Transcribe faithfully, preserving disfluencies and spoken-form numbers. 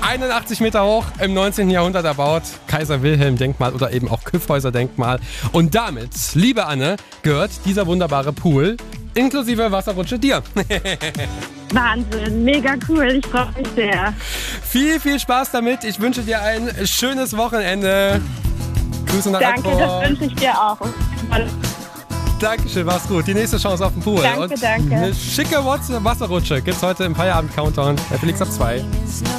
einundachtzig Meter hoch, im neunzehnten Jahrhundert erbaut. Kaiser-Wilhelm-Denkmal oder eben auch Kyffhäuser-Denkmal. Und damit, liebe Anne, gehört dieser wunderbare Pool inklusive Wasserrutsche dir. Wahnsinn, mega cool, ich freue mich sehr. Viel, viel Spaß damit. Ich wünsche dir ein schönes Wochenende. Grüße nach Danke, Agford. das wünsche ich dir auch. Dankeschön, mach's gut. Die nächste Chance auf dem Pool. Danke, Und danke. eine schicke Wasserrutsche gibt's heute im Feierabend-Countdown. Der Felix ab zwei.